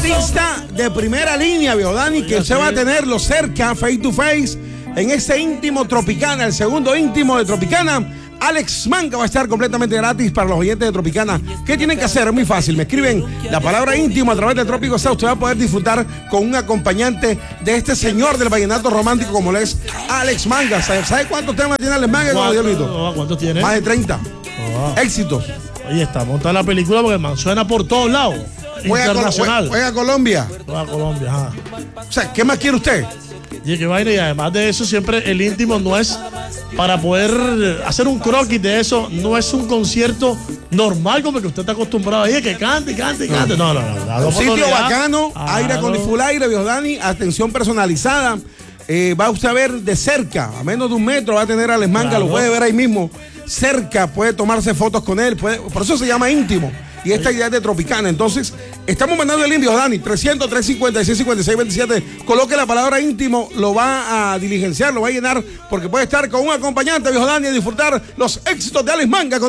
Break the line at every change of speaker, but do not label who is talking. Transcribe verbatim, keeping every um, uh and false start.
artista de primera línea, viejo Dani, que se va a tenerlo cerca, face to face, en ese íntimo Tropicana, el segundo íntimo de Tropicana. Alex Manga va a estar completamente gratis para los oyentes de Tropicana. ¿Qué tienen que hacer? Es muy fácil. Me escriben la palabra íntimo a través de Trópico South. Usted va a poder disfrutar con un acompañante de este señor del vallenato romántico como lo es Alex Manga. ¿Sabe, ¿sabe cuántos temas tiene Alex Manga?
¿Cuántos, ¿Cuántos tiene?
Más de treinta.
Oh.
Éxitos.
Oye, está montada la película porque el man suena por todos lados.
Juega
Internacional.
Juega a Colombia.
Juega a Colombia, ajá.
O sea, ¿qué más quiere usted?
Y que vaina, y además de eso, siempre el íntimo no es para poder hacer un croquis de eso, no es un concierto normal como el que usted está acostumbrado a ir, que cante, cante, cante. No, no, no. no
un sitio bacano,
ah,
aire
no.
con full aire, viejo Dani, atención personalizada. Eh, va usted a ver de cerca, a menos de un metro, va a tener a Alex Manga, claro. Lo puede ver ahí mismo, cerca, puede tomarse fotos con él, puede, por eso se llama íntimo. Y esta idea es de Tropicana. Entonces, estamos mandando el indio, Dani, trescientos, trescientos cincuenta y seis, cincuenta y seis, veintisiete. Coloque la palabra íntimo, lo va a diligenciar, lo va a llenar, porque puede estar con un acompañante, viejo Dani, a disfrutar los éxitos de Alex Manga.